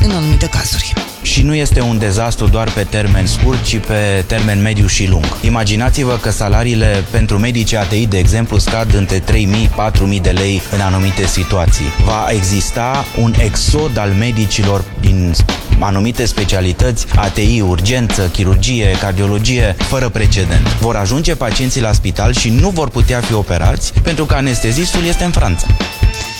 în anumite cazuri. Și nu este un dezastru doar pe termen scurt, ci pe termen mediu și lung. Imaginați-vă că salariile pentru medici ATI, de exemplu, scad între 3.000-4.000 de lei în anumite situații. Va exista un exod al medicilor din anumite specialități, ATI, urgență, chirurgie, cardiologie, fără precedent. Vor ajunge pacienții la spital și nu vor putea fi operați pentru că anestezistul este în Franța.